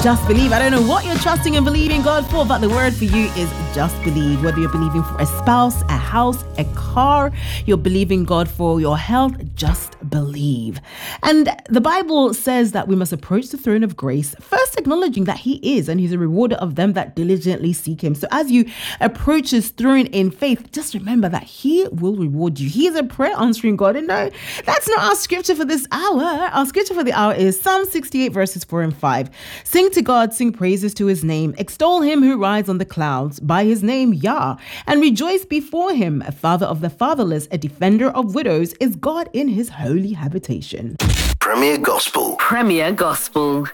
Just believe. I don't know what you're trusting and believing God for, but the word for you is just believe. Whether you're believing for a spouse, a house, a car, you're believing God for your health, just believe. And the Bible says that we must approach the throne of grace, first acknowledging that He is, and He's a rewarder of them that diligently seek Him. So as you approach His throne in faith, just remember that He will reward you. He is a prayer answering God. And no, that's not our scripture for this hour. Our scripture for the hour is Psalm 68 verses 4 and 5. Sing to God, sing praises to His name. Extol Him who rides on the clouds by His name, Yah, and rejoice before Him. A father of the fatherless, a defender of widows, is God in His holy habitation. Premier Gospel. Premier Gospel.